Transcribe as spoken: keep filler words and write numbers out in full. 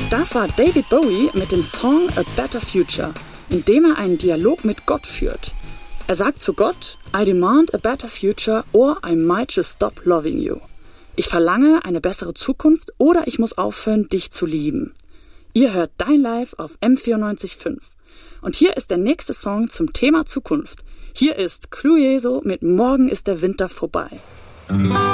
Das war David Bowie mit dem Song A Better Future, in dem er einen Dialog mit Gott führt. Er sagt zu Gott, I demand a better future or I might just stop loving you. Ich verlange eine bessere Zukunft oder ich muss aufhören, dich zu lieben. Ihr hört Dein Live auf M vierundneunzig Komma fünf. Und hier ist der nächste Song zum Thema Zukunft. Hier ist Clueso mit Morgen ist der Winter vorbei.